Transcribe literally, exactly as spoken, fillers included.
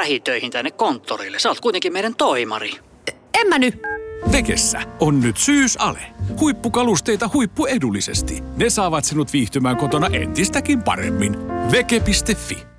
lähitöihin tänne konttorille. Sä oot kuitenkin meidän toimari. En mä nyt. Vekessä on nyt syysale. Huippukalusteita huippuedullisesti. Ne saavat sinut viihtymään kotona entistäkin paremmin. Veke piste fi